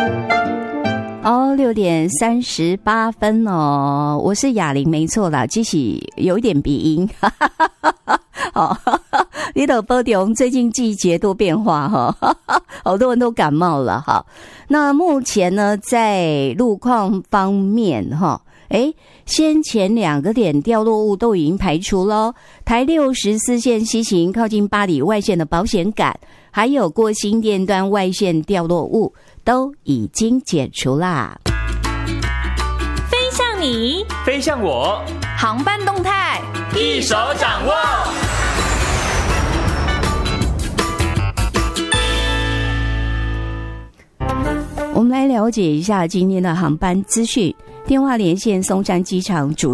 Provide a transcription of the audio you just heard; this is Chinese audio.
6:38哦，我是雅玲，没错啦，只是有一点鼻音，好，你都保重，最近季节多变化哈，好多人都感冒了哈。那目前呢，在路况方面哈，先前2个点掉落物都已经排除咯，台64线西行靠近八里外线的保险杆，还有过新店段外线掉落物都已经解除啦。 飞向你， 飞向我， 航班动态一手掌握。 我们来了解一下今天的航班资讯。电话连线松山机场主